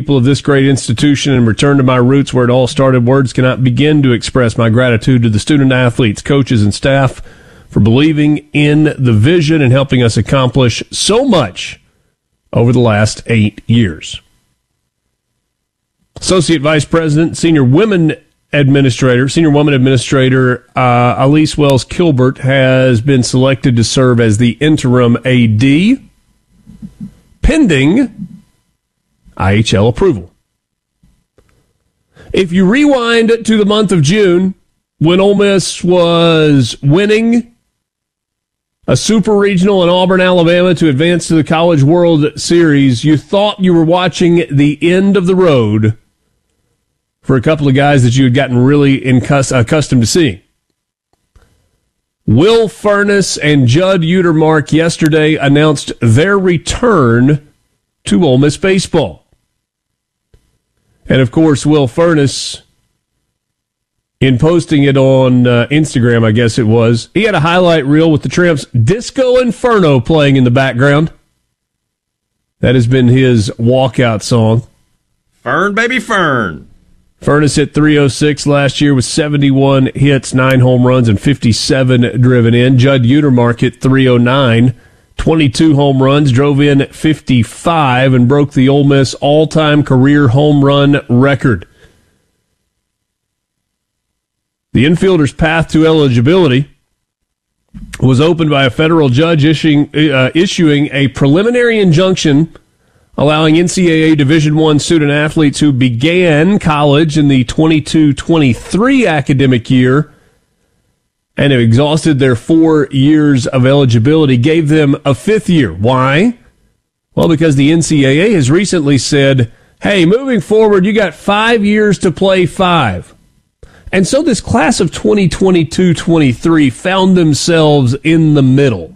people of this great institution and return to my roots where it all started. Words cannot begin to express my gratitude to the student athletes, coaches, and staff for believing in the vision and helping us accomplish so much over the last 8 years. Associate Vice President, Senior Woman Administrator Elise Wells Kilbert has been selected to serve as the interim AD, pending IHL approval. If you rewind to the month of June, when Ole Miss was winning a super regional in Auburn, Alabama to advance to the College World Series, you thought you were watching the end of the road for a couple of guys that you had gotten really accustomed to seeing. Will Furness and Judd Utermark yesterday announced their return to Ole Miss baseball. And, of course, Will Furness, in posting it on Instagram, I guess it was, he had a highlight reel with the Tramps' Disco Inferno playing in the background. That has been his walkout song. Fern, baby, Fern. Furness hit .306 last year with 71 hits, 9 home runs, and 57 driven in. Judd Utermark hit .309, 22 home runs, drove in 55, and broke the Ole Miss all-time career home run record. The infielder's path to eligibility was opened by a federal judge issuing a preliminary injunction allowing NCAA Division I student-athletes who began college in the 22-23 academic year and have exhausted their 4 years of eligibility, gave them a 5th year. Why? Well, because the NCAA has recently said, hey, moving forward, you got 5 years to play 5. And so this class of 2022-23 found themselves in the middle.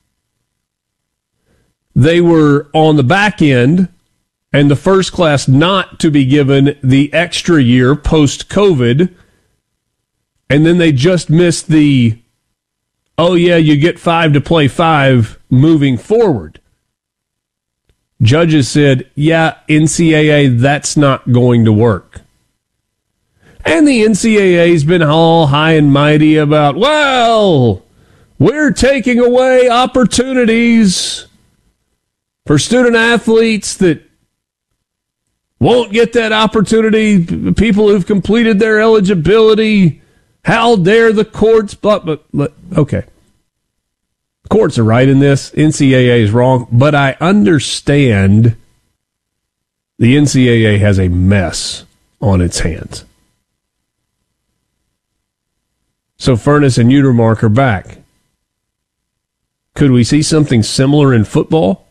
They were on the back end, and the first class not to be given the extra year post-COVID, and then they just missed the, oh yeah, you get 5 to play 5 moving forward. Judges said, yeah, NCAA, that's not going to work. And the NCAA's been all high and mighty about, well, we're taking away opportunities for student athletes that won't get that opportunity, people who've completed their eligibility. How dare the courts? But okay. Courts are right in this. NCAA is wrong. But I understand the NCAA has a mess on its hands. So Furness and Utermark are back. Could we see something similar in football?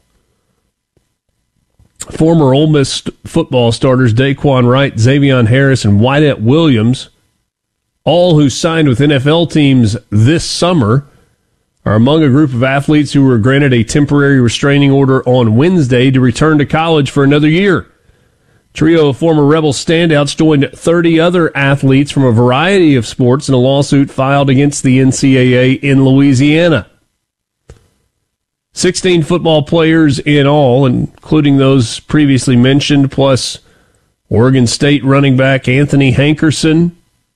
Former Ole Miss football starters Daquan Wright, Xavion Harris, and Wyatt Williams, all who signed with NFL teams this summer, are among a group of athletes who were granted a temporary restraining order on Wednesday to return to college for another year. Trio of former Rebel standouts joined 30 other athletes from a variety of sports in a lawsuit filed against the NCAA in Louisiana. 16 football players in all, including those previously mentioned, plus Oregon State running back Anthony Hankerson,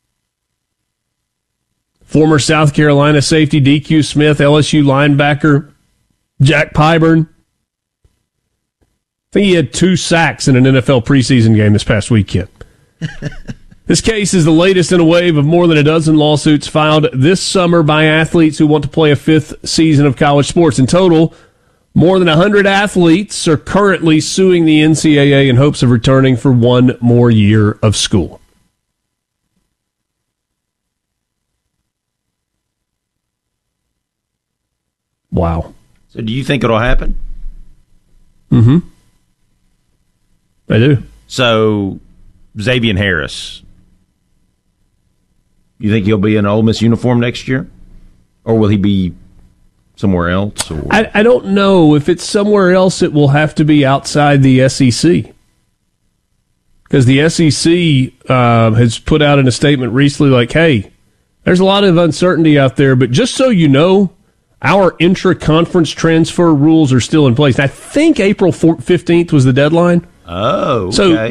former South Carolina safety DQ Smith, LSU linebacker Jack Pyburn. I think he had 2 sacks in an NFL preseason game this past weekend. This case is the latest in a wave of more than a dozen lawsuits filed this summer by athletes who want to play a 5th season of college sports. In total, more than 100 athletes are currently suing the NCAA in hopes of returning for 1 more year of school. Wow. So do you think it'll happen? Mm-hmm. I do. So Xavier Harris, you think he'll be in an Ole Miss uniform next year? Or will he be somewhere else? Or? I don't know. If it's somewhere else, it will have to be outside the SEC. Because the SEC has put out in a statement recently like, hey, there's a lot of uncertainty out there, but just so you know, our intra-conference transfer rules are still in place. I think April 15th was the deadline. Oh, okay. So